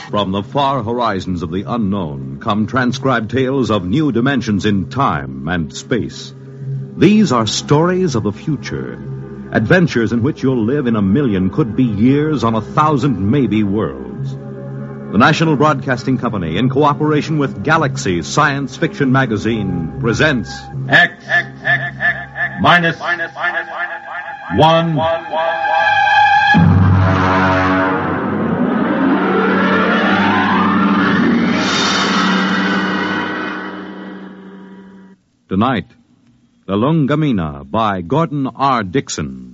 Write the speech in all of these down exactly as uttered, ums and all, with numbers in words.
From the far horizons of the unknown come transcribed tales of new dimensions in time and space. These are stories of the future, adventures in which you'll live in a million could-be years on a thousand maybe worlds. The National Broadcasting Company, in cooperation with Galaxy Science Fiction Magazine, presents X, X, X, X, X minus, minus, minus, minus, one, one, one, one. Tonight, The Lungamina by Gordon R. Dixon.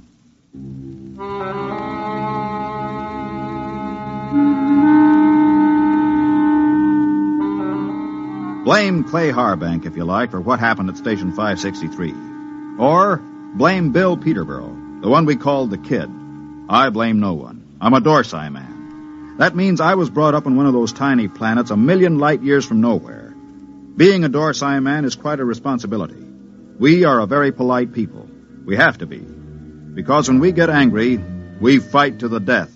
Blame Clay Harbank, if you like, for what happened at Station five sixty-three. Or blame Bill Peterborough, the one we called the Kid. I blame no one. I'm a Dorsai man. That means I was brought up on one of those tiny planets a million light years from nowhere. Being a Dorsai man is quite a responsibility. We are a very polite people. We have to be. Because when we get angry, we fight to the death.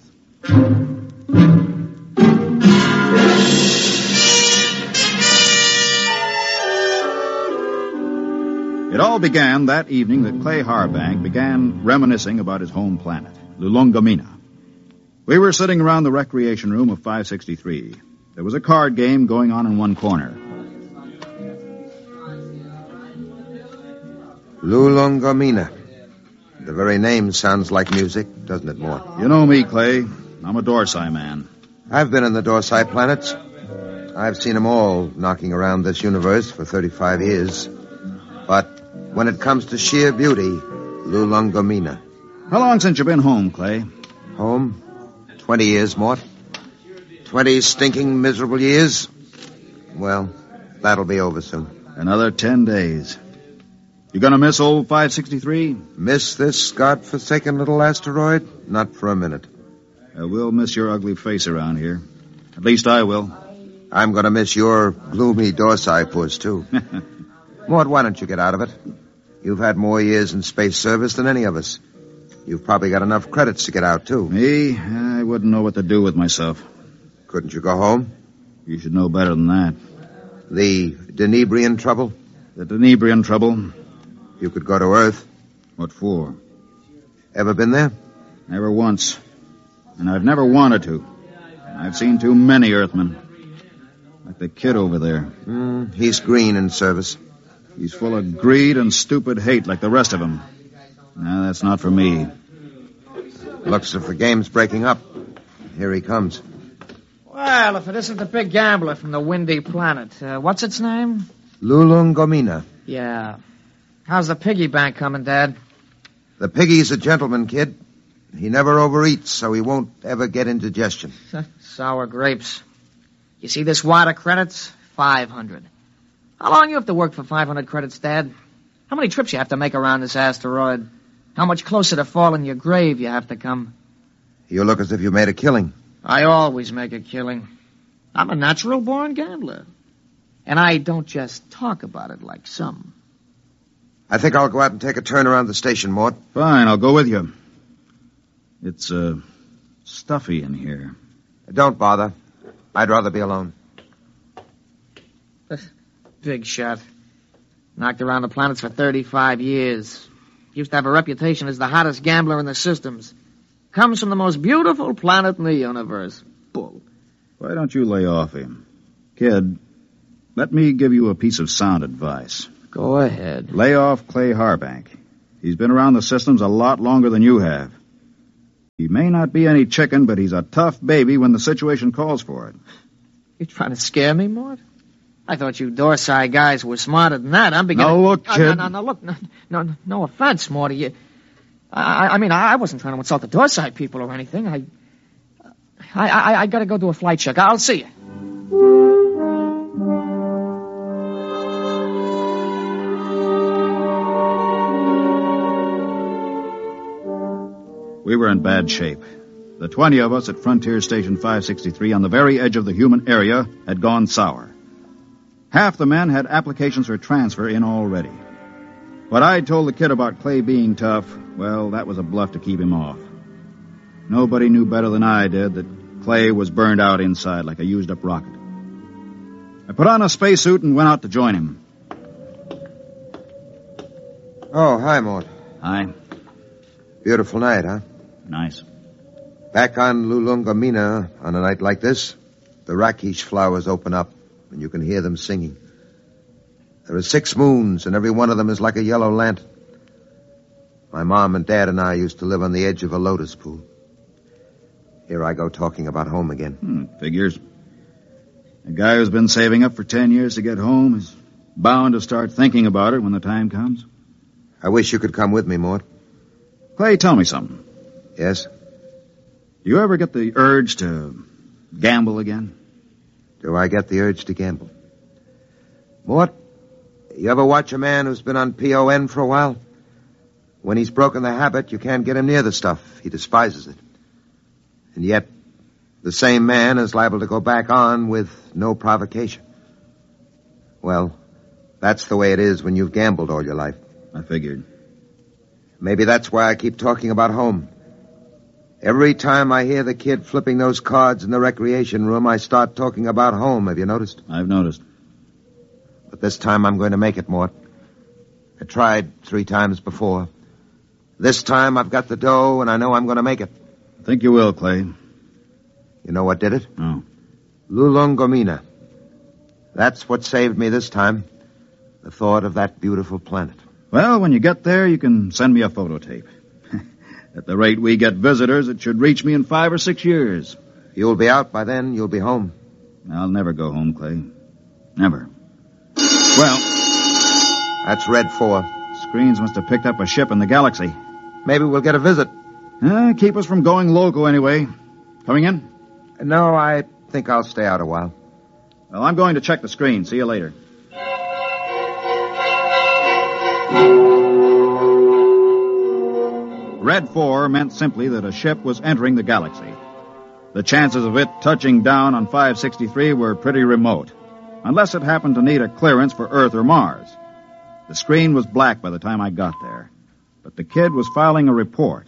It all began that evening that Clay Harbank began reminiscing about his home planet, Lulungamina. We were sitting around the recreation room of five sixty-three. There was a card game going on in one corner. Lulungamina. The very name sounds like music, doesn't it, Mort? You know me, Clay. I'm a Dorsai man. I've been in the Dorsai planets. I've seen them all knocking around this universe for thirty-five years. But when it comes to sheer beauty, Lulungamina. How long since you've been home, Clay? Home? Twenty years, Mort. Twenty stinking, miserable years. Well, that'll be over soon. Another ten days. You gonna miss old five sixty-three? Miss this godforsaken little asteroid? Not for a minute. I will miss your ugly face around here. At least I will. I'm gonna miss your gloomy Dorsai puss, too. Mort, why don't you get out of it? You've had more years in space service than any of us. You've probably got enough credits to get out, too. Me? I wouldn't know what to do with myself. Couldn't you go home? You should know better than that. The Denebrian trouble? The Denebrian trouble? You could go to Earth. What for? Ever been there? Never once. And I've never wanted to. I've seen too many Earthmen. Like the Kid over there. Mm, he's green in service. He's full of greed and stupid hate like the rest of them. No, that's not for me. Looks as if the game's breaking up. Here he comes. Well, if it isn't the big gambler from the windy planet. Uh, what's its name? Lulungamina. Yeah. How's the piggy bank coming, Dad? The piggy's a gentleman, Kid. He never overeats, so he won't ever get indigestion. Sour grapes. You see this wad of credits? five hundred. How long you have to work for five hundred credits, Dad? How many trips you have to make around this asteroid? How much closer to falling your grave you have to come? You look as if you made a killing. I always make a killing. I'm a natural-born gambler. And I don't just talk about it like some. I think I'll go out and take a turn around the station, Mort. Fine, I'll go with you. It's, uh, stuffy in here. Don't bother. I'd rather be alone. Big shot. Knocked around the planets for thirty-five years. Used to have a reputation as the hottest gambler in the systems. Comes from the most beautiful planet in the universe. Bull. Why don't you lay off him? Kid, let me give you a piece of sound advice. Go ahead. Lay off Clay Harbank. He's been around the systems a lot longer than you have. He may not be any chicken, but he's a tough baby when the situation calls for it. You trying to scare me, Mort? I thought you Dorsai guys were smarter than that. I'm beginning... No, look, kid. No, no, no, look. No, no, no offense, Morty. You... I, I mean, I wasn't trying to insult the Dorsai people or anything. I... I, I, I gotta go do a flight check. I'll see you. We were in bad shape. The twenty of us at Frontier Station five sixty-three on the very edge of the human area had gone sour. Half the men had applications for transfer in already. What I told the Kid about Clay being tough, well, that was a bluff to keep him off. Nobody knew better than I did that Clay was burned out inside like a used-up rocket. I put on a spacesuit and went out to join him. Oh, hi, Mort. Hi. Beautiful night, huh? Nice. Back on Lulungamina, on a night like this, the rakish flowers open up, and you can hear them singing. There are six moons, and every one of them is like a yellow lantern. My mom and dad and I used to live on the edge of a lotus pool. Here I go talking about home again. Hmm, figures. A guy who's been saving up for ten years to get home is bound to start thinking about it when the time comes. I wish you could come with me, Mort. Clay, tell me something. Yes? Do you ever get the urge to gamble again? Do I get the urge to gamble? Mort, you ever watch a man who's been on P O N for a while? When he's broken the habit, you can't get him near the stuff. He despises it. And yet, the same man is liable to go back on with no provocation. Well, that's the way it is when you've gambled all your life. I figured. Maybe that's why I keep talking about home. Every time I hear the kid flipping those cards in the recreation room, I start talking about home. Have you noticed? I've noticed. But this time I'm going to make it, Mort. I tried three times before. This time I've got the dough, and I know I'm going to make it. I think you will, Clay. You know what did it? No. Lulungamina. That's what saved me this time. The thought of that beautiful planet. Well, when you get there, you can send me a photo tape. At the rate we get visitors, it should reach me in five or six years. You'll be out by then. You'll be home. I'll never go home, Clay. Never. Well, that's Red four. Screens must have picked up a ship in the galaxy. Maybe we'll get a visit. Uh, keep us from going loco anyway. Coming in? No, I think I'll stay out a while. Well, I'm going to check the screen. See you later. Red four meant simply that a ship was entering the galaxy. The chances of it touching down on five sixty-three were pretty remote, unless it happened to need a clearance for Earth or Mars. The screen was black by the time I got there, but the kid was filing a report.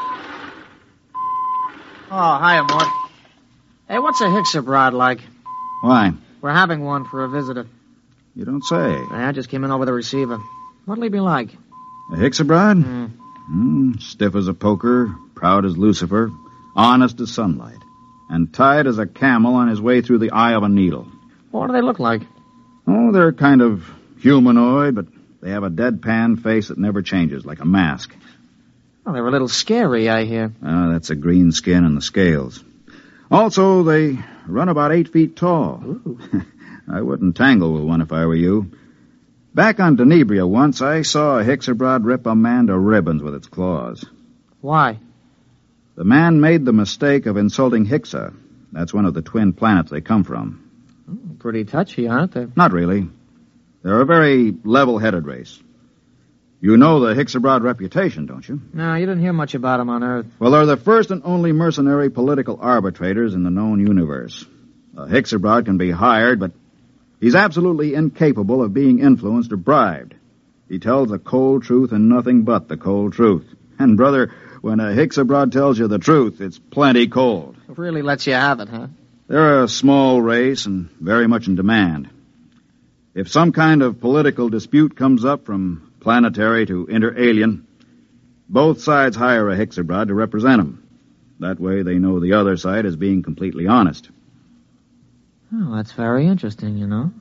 Oh, hiya, Mort. Hey, what's a Hixabrod like? Why? We're having one for a visitor. You don't say. I just came in over the receiver. What'll he be like? A Hixabrod? Mm. Mm, stiff as a poker, proud as Lucifer, honest as sunlight, and tight as a camel on his way through the eye of a needle. What do they look like? Oh, they're kind of humanoid, but they have a deadpan face that never changes, like a mask. Well, they're a little scary, I hear. Ah, that's the green skin and the scales. Also, they run about eight feet tall. Ooh. I wouldn't tangle with one if I were you. Back on Denebria once, I saw a Hixabrod rip a man to ribbons with its claws. Why? The man made the mistake of insulting Hixa. That's one of the twin planets they come from. Oh, pretty touchy, aren't they? Not really. They're a very level-headed race. You know the Hixabrod reputation, don't you? No, you didn't hear much about them on Earth. Well, they're the first and only mercenary political arbitrators in the known universe. A Hixabrod can be hired, but he's absolutely incapable of being influenced or bribed. He tells the cold truth and nothing but the cold truth. And, brother, when a Hixabrod tells you the truth, it's plenty cold. It really lets you have it, huh? They're a small race and very much in demand. If some kind of political dispute comes up from planetary to inter-alien, both sides hire a Hixabrod to represent them. That way they know the other side is being completely honest. Oh, that's very interesting, you know.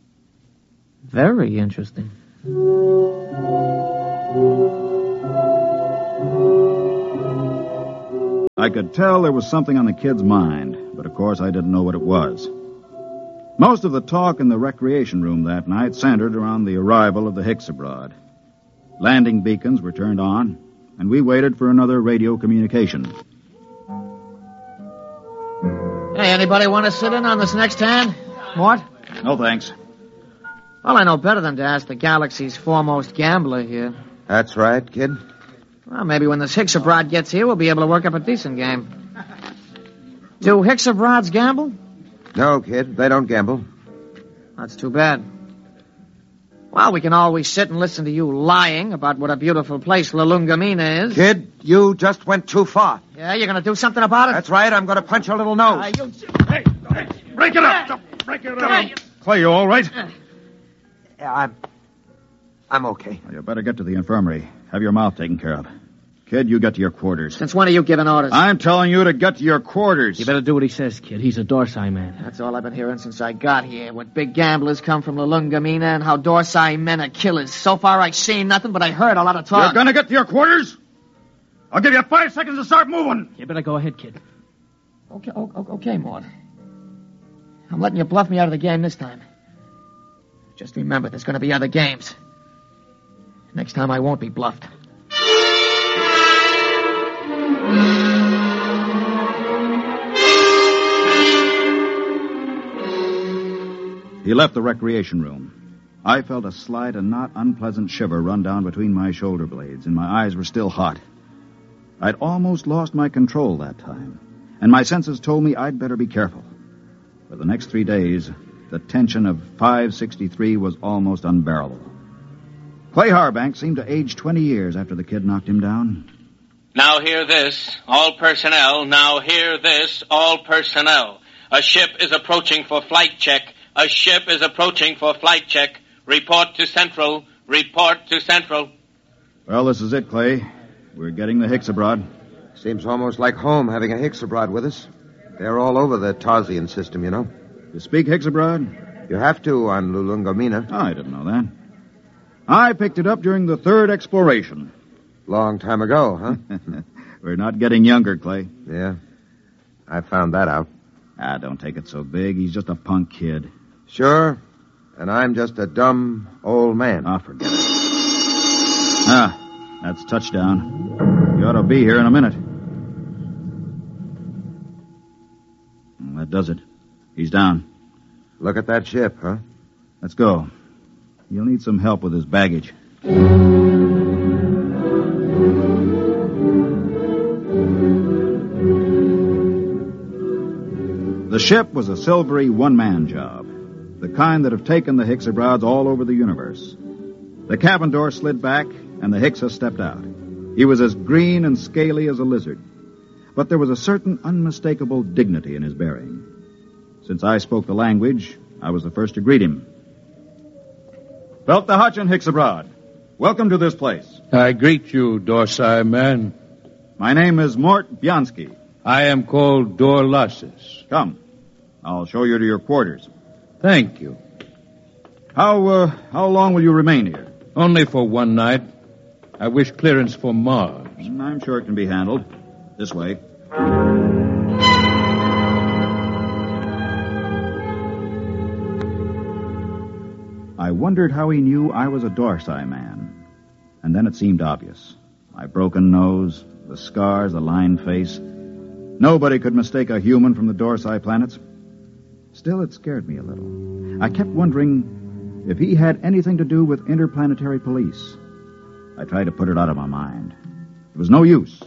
Very interesting. I could tell there was something on the kid's mind, but of course I didn't know what it was. Most of the talk in the recreation room that night centered around the arrival of the Hixabrod. Landing beacons were turned on, and we waited for another radio communication. Hey, anybody want to sit in on this next hand? Mort? No, thanks. Well, I know better than to ask the galaxy's foremost gambler here. That's right, kid. Well, maybe when this Hixabrod gets here, we'll be able to work up a decent game. Do Hixabrods gamble? No, kid, they don't gamble. That's too bad. Well, we can always sit and listen to you lying about what a beautiful place La Lungomina is. Kid, you just went too far. Yeah, you're going to do something about it? That's right. I'm going to punch your little nose. Uh, you... Hey, hey, break it up. Break it up. Clay, you all right? Yeah, I'm... I'm okay. Well, you better get to the infirmary. Have your mouth taken care of. Kid, you get to your quarters. Since when are you giving orders? I'm telling you to get to your quarters. You better do what he says, kid. He's a Dorsai man. That's all I've been hearing since I got here. What big gamblers come from La Lungomina and how Dorsai men are killers. So far, I've seen nothing, but I heard a lot of talk. You're gonna get to your quarters? I'll give you five seconds to start moving. You better go ahead, kid. Okay, okay, okay, Mort. I'm letting you bluff me out of the game this time. Just remember, there's gonna be other games. Next time, I won't be bluffed. He left the recreation room. I felt a slight and not unpleasant shiver run down between my shoulder blades, and my eyes were still hot. I'd almost lost my control that time, and my senses told me I'd better be careful. For the next three days, the tension of five sixty-three was almost unbearable. Clay Harbank seemed to age twenty years after the kid knocked him down. Now hear this, all personnel. Now hear this, all personnel. A ship is approaching for flight check. A ship is approaching for flight check. Report to Central. Report to Central. Well, this is it, Clay. We're getting the Hicks abroad. Seems almost like home having a Hicks abroad with us. They're all over the Tarsian system, you know. You speak Hicks abroad? You have to on Lulungomina. Oh, I didn't know that. I picked it up during the third exploration. Long time ago, huh? We're not getting younger, Clay. Yeah. I found that out. Ah, don't take it so big. He's just a punk kid. Sure. And I'm just a dumb old man. Ah, forget it. Ah, that's touchdown. You ought to be here in a minute. Well, that does it. He's down. Look at that ship, huh? Let's go. You'll need some help with his baggage. The ship was a silvery one-man job, the kind that have taken the Hicksabrods all over the universe. The cabin door slid back, and the Hicksa stepped out. He was as green and scaly as a lizard, but there was a certain unmistakable dignity in his bearing. Since I spoke the language, I was the first to greet him. Belt the Hutchin, Hicksabroad. Welcome to this place. I greet you, Dorsai man. My name is Mort Bianski. I am called Dorlassus. Come. I'll show you to your quarters. Thank you. How, uh, how long will you remain here? Only for one night. I wish clearance for Mars. I'm sure it can be handled. This way. I wondered how he knew I was a Dorsai man. And then it seemed obvious. My broken nose, the scars, the lined face. Nobody could mistake a human from the Dorsai planets. Still, it scared me a little. I kept wondering if he had anything to do with interplanetary police. I tried to put it out of my mind. It was no use.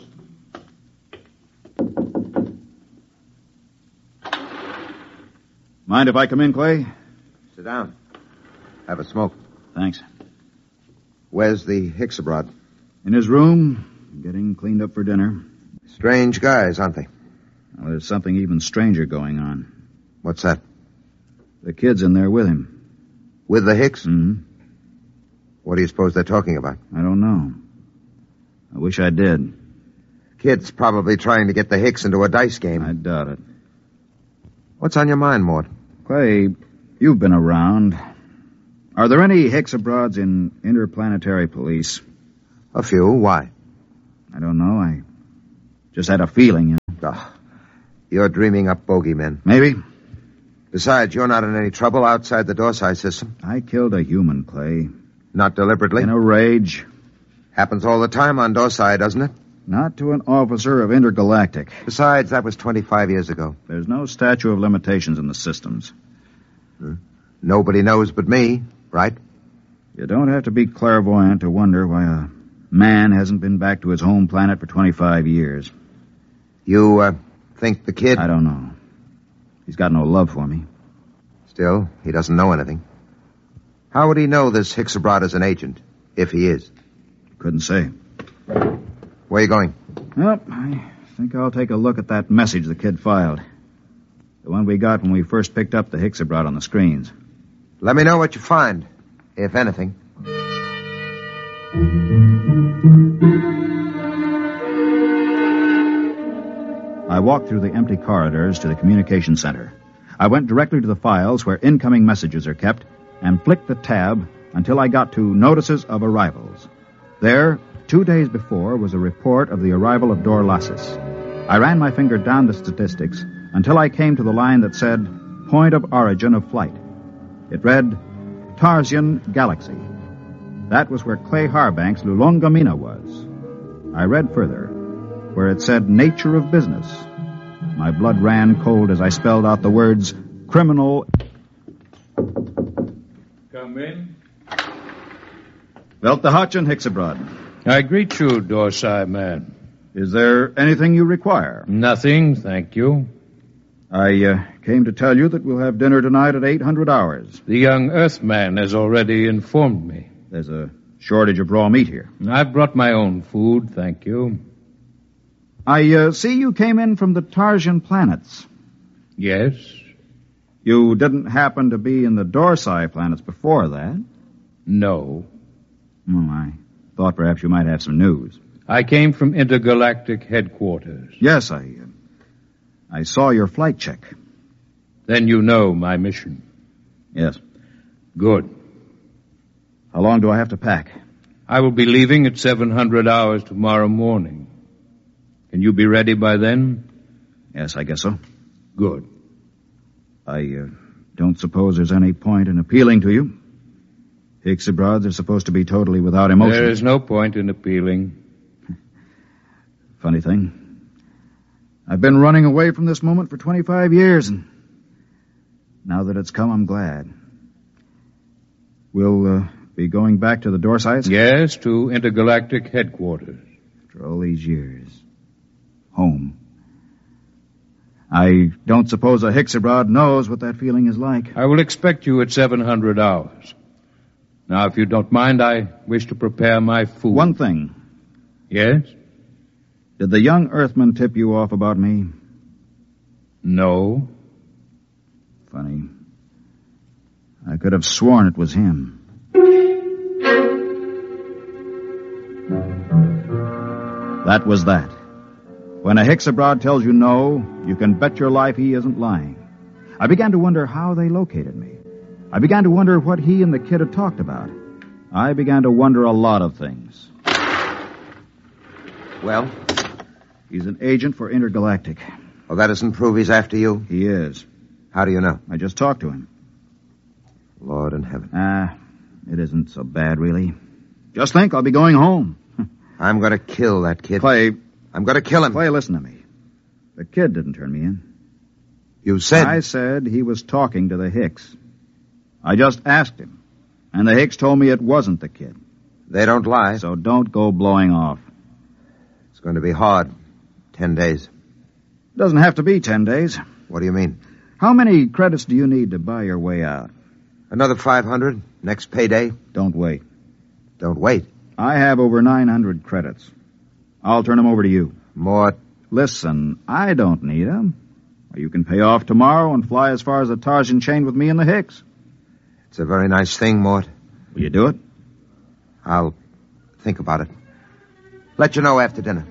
Mind if I come in, Clay? Sit down. Have a smoke. Thanks. Where's the Hicksabroad? In his room, getting cleaned up for dinner. Strange guys, aren't they? Well, there's something even stranger going on. What's that? The kid's in there with him. With the Hicks? Mm-hmm. What do you suppose they're talking about? I don't know. I wish I did. Kid's probably trying to get the Hicks into a dice game. I doubt it. What's on your mind, Mort? Clay, you've been around. Are there any Hicksabroads in interplanetary police? A few. Why? I don't know. I just had a feeling. You know. Oh, you're dreaming up bogeymen. Maybe. Besides, you're not in any trouble outside the Dorsai system. I killed a human, Clay. Not deliberately? In a rage. Happens all the time on Dorsai, doesn't it? Not to an officer of Intergalactic. Besides, that was twenty-five years ago. There's no statute of limitations in the systems. Hmm. Nobody knows but me, right? You don't have to be clairvoyant to wonder why a man hasn't been back to his home planet for twenty-five years. You, uh, think the kid... I don't know. He's got no love for me. Still, he doesn't know anything. How would he know this Hicksabrod is an agent, if he is? Couldn't say. Where are you going? Well, I think I'll take a look at that message the kid filed. The one we got when we first picked up the Hicksabrod on the screens. Let me know what you find, if anything. I walked through the empty corridors to the communication center. I went directly to the files where incoming messages are kept and flicked the tab until I got to Notices of Arrivals. There, two days before, was a report of the arrival of Dorlassus. I ran my finger down the statistics until I came to the line that said, Point of Origin of Flight. It read, Tarsian Galaxy. That was where Clay Harbank's Lulongamina was. I read further, where it said Nature of Business. My blood ran cold as I spelled out the words criminal. Come in. Belt the Hotch and Hicksabrod. I greet you, Dorsai man. Is there anything you require? Nothing, thank you. I uh, came to tell you that we'll have dinner tonight at eight hundred hours. The young Earthman has already informed me. There's a shortage of raw meat here. I've brought my own food, thank you. I uh, see you came in from the Tarsian planets. Yes? You didn't happen to be in the Dorsai planets before that? No. Oh, I thought perhaps you might have some news. I came from intergalactic headquarters. Yes, I... Uh, I saw your flight check. Then you know my mission. Yes. Good. How long do I have to pack? I will be leaving at seven hundred hours tomorrow morning. Can you be ready by then? Yes, I guess so. Good. I uh, don't suppose there's any point in appealing to you. Hicksabrods are supposed to be totally without emotion. There is no point in appealing. Funny thing. I've been running away from this moment for twenty-five years, and now that it's come, I'm glad. We'll uh, be going back to the Dorsites? Yes, to intergalactic headquarters. After all these years. Home. I don't suppose a Hicksabrod knows what that feeling is like. I will expect you at seven hundred hours. Now, if you don't mind, I wish to prepare my food. One thing. Yes? Did the young Earthman tip you off about me? No. Funny. I could have sworn it was him. That was that. When a Hicksabrod tells you no, you can bet your life he isn't lying. I began to wonder how they located me. I began to wonder what he and the kid had talked about. I began to wonder a lot of things. Well? He's an agent for Intergalactic. Well, that doesn't prove he's after you? He is. How do you know? I just talked to him. Lord in heaven. Ah, it isn't so bad, really. Just think, I'll be going home. I'm going to kill that kid. Clay. I'm going to kill him. Clay, listen to me. The kid didn't turn me in. You said... I said he was talking to the Hicks. I just asked him. And the Hicks told me it wasn't the kid. They don't lie. So don't go blowing off. It's going to be hard. Ten days. Doesn't have to be ten days. What do you mean? How many credits do you need to buy your way out? Another five hundred. Next payday. Don't wait. Don't wait. I have over nine hundred credits. I'll turn them over to you. Mort. Listen, I don't need them. You can pay off tomorrow and fly as far as the Tarsian chain with me and the Hicks. It's a very nice thing, Mort. Will you do it? I'll think about it. Let you know after dinner.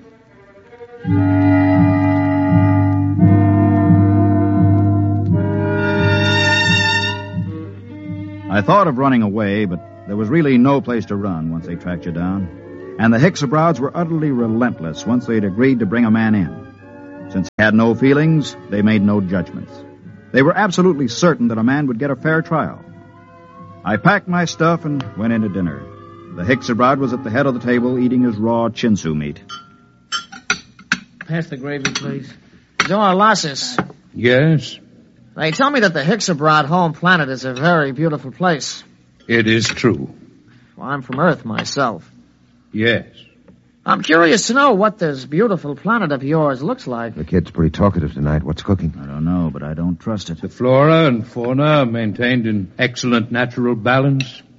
I thought of running away, but there was really no place to run once they tracked you down. And the Hicksabrods were utterly relentless once they'd agreed to bring a man in. Since they had no feelings, they made no judgments. They were absolutely certain that a man would get a fair trial. I packed my stuff and went in to dinner. The Hicksabrod was at the head of the table eating his raw chinsu meat. Pass the gravy, please. Dorlassus. Yes? They tell me that the Hicksabrod home planet is a very beautiful place. It is true. Well, I'm from Earth myself. Yes. I'm curious to know what this beautiful planet of yours looks like. The kid's pretty talkative tonight. What's cooking? I don't know, but I don't trust it. The flora and fauna are maintained in excellent natural balance.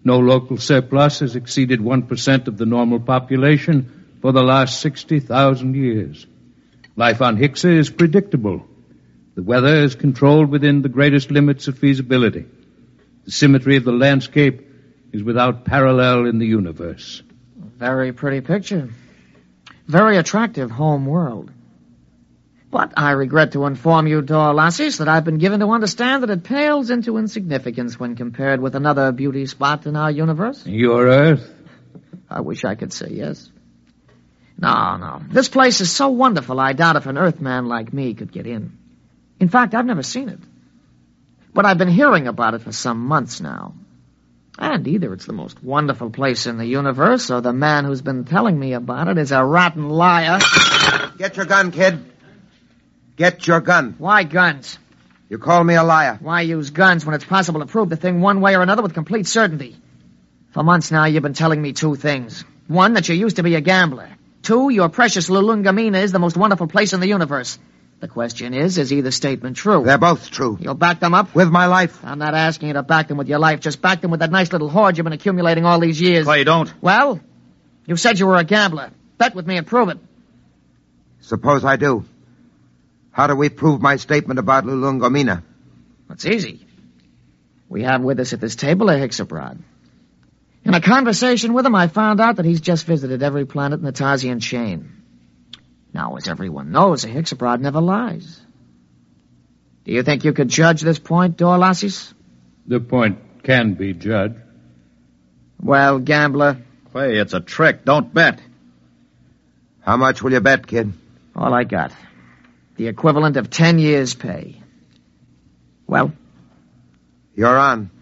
No local surplus has exceeded one percent of the normal population for the last sixty thousand years. Life on Hixa is predictable. The weather is controlled within the greatest limits of feasibility. The symmetry of the landscape is without parallel in the universe. Very pretty picture. Very attractive home world. But I regret to inform you, Dorlasis, that I've been given to understand that it pales into insignificance when compared with another beauty spot in our universe. Your Earth? I wish I could say yes. No, no. This place is so wonderful, I doubt if an Earthman like me could get in. In fact, I've never seen it. But I've been hearing about it for some months now. And either it's the most wonderful place in the universe, or the man who's been telling me about it is a rotten liar. Get your gun, kid. Get your gun. Why guns? You call me a liar. Why use guns when it's possible to prove the thing one way or another with complete certainty? For months now, you've been telling me two things. One, that you used to be a gambler. Two, your precious Lulungamina is the most wonderful place in the universe. The question is, is either statement true? They're both true. You'll back them up? With my life. I'm not asking you to back them with your life. Just back them with that nice little hoard you've been accumulating all these years. Clay, don't. Well, you said you were a gambler. Bet with me and prove it. Suppose I do. How do we prove my statement about Lulungomina? It's easy. We have with us at this table a Hixabrod. In a conversation with him, I found out that he's just visited every planet in the Tarsian chain. Now, as everyone knows, a Hixabrod never lies. Do you think you could judge this point, Dorlasis? The point can be judged. Well, gambler? Clay, it's a trick. Don't bet. How much will you bet, kid? All I got. The equivalent of ten years' pay. Well? You're on.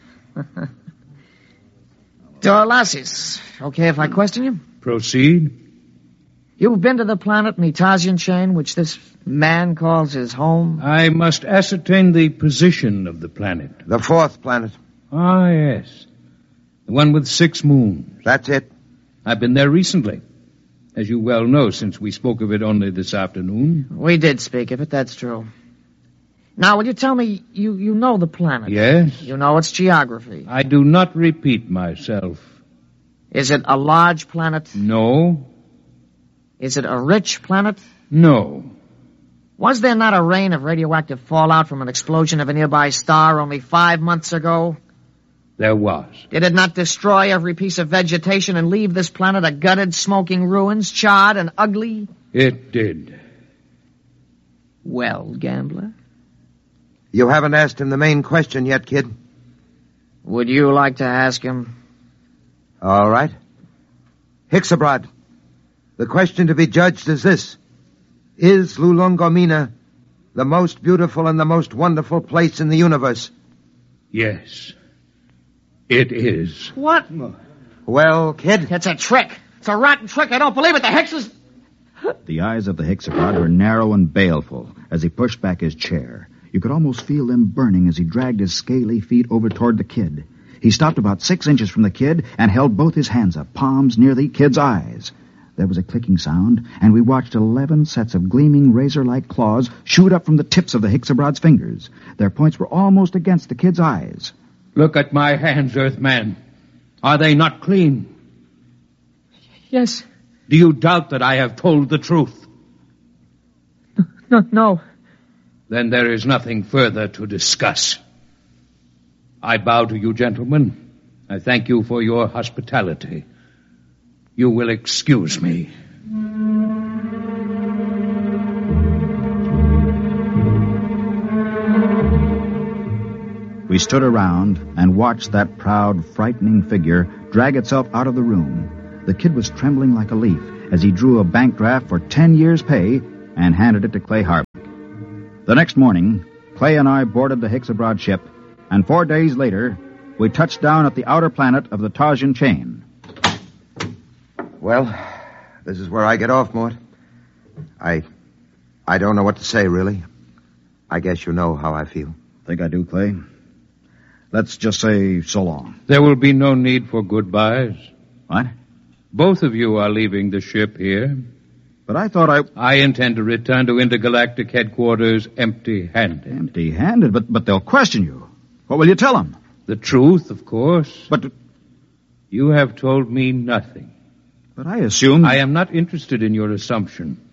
Dorlasis, okay if I question you? Proceed. You've been to the planet in the Tarsian chain, which this man calls his home? I must ascertain the position of the planet. The fourth planet. Ah, yes. The one with six moons. That's it. I've been there recently. As you well know, since we spoke of it only this afternoon. We did speak of it, that's true. Now, will you tell me, you, you know the planet? Yes. You know its geography? I do not repeat myself. Is it a large planet? No. Is it a rich planet? No. Was there not a rain of radioactive fallout from an explosion of a nearby star only five months ago? There was. Did it not destroy every piece of vegetation and leave this planet a gutted, smoking ruins, charred and ugly? It did. Well, gambler? You haven't asked him the main question yet, kid. Would you like to ask him? All right. Hixabrod, the question to be judged is this. Is Lulungomina the most beautiful and the most wonderful place in the universe? Yes. It is. What? Well, kid? It's a trick. It's a rotten trick. I don't believe it. The Hicks is... The eyes of the Hixabrod were narrow and baleful as he pushed back his chair. You could almost feel them burning as he dragged his scaly feet over toward the kid. He stopped about six inches from the kid and held both his hands up, palms near the kid's eyes. There was a clicking sound, and we watched eleven sets of gleaming razor-like claws shoot up from the tips of the Hixabrod's fingers. Their points were almost against the kid's eyes. Look at my hands, Earthman. Are they not clean? Yes. Do you doubt that I have told the truth? No, no. Then there is nothing further to discuss. I bow to you, gentlemen. I thank you for your hospitality. You will excuse me. We stood around and watched that proud, frightening figure drag itself out of the room. The kid was trembling like a leaf as he drew a bank draft for ten years' pay and handed it to Clay Harbank. The next morning, Clay and I boarded the Hixabrod ship, and four days later, we touched down at the outer planet of the Tarsian chain. Well, this is where I get off, Mort. I... I don't know what to say, really. I guess you know how I feel. Think I do, Clay? Let's just say so long. There will be no need for goodbyes. What? Both of you are leaving the ship here. But I thought I... I intend to return to intergalactic headquarters empty-handed. Empty-handed? But, but they'll question you. What will you tell them? The truth, of course. But... You have told me nothing. But I assumed... I am not interested in your assumption.